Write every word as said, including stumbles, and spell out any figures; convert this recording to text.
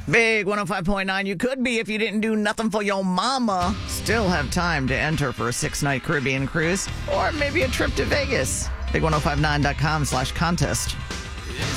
Big one oh five point nine. You could be if you didn't do nothing for your mama. Still have time to enter for a six-night Caribbean cruise or maybe a trip to Vegas. big ten fifty-nine dot com slash contest.